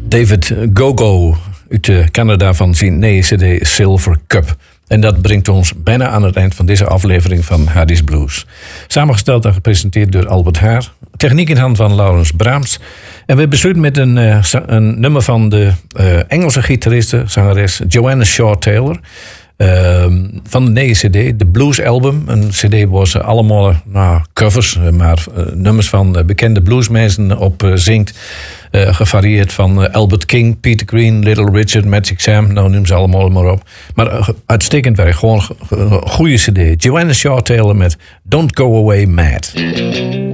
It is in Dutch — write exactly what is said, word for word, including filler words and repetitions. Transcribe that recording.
David Gogo uit Canada van zijn nieuwe cd Silver Cup. En dat brengt ons bijna aan het eind van deze aflevering van Hardy's Blues. Samengesteld en gepresenteerd door Albert Haar. Techniek in hand van Laurens Braams. En we besluiten met een, uh, een nummer van de uh, Engelse gitariste, zangeres Joanna Shaw Taylor. Uh, van de nieuwe cd, de Blues Album. Een cd waar ze allemaal nou, covers, maar uh, nummers van uh, bekende bluesmensen op uh, zingt. Uh, gevarieerd van uh, Albert King, Peter Green, Little Richard, Magic Sam. Nou, noem ze allemaal maar op. Maar uh, uitstekend werk. Gewoon een goede cd. Joanna Shaw Taylor met Don't Go Away Mad.